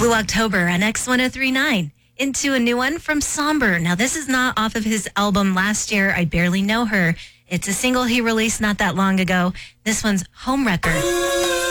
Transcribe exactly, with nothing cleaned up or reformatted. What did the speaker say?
Blue October on X one oh three point nine. Into a new one from Somber. Now, this is not off of his album last year, I Barely Know Her. It's a single he released not that long ago. This one's Homewrecker.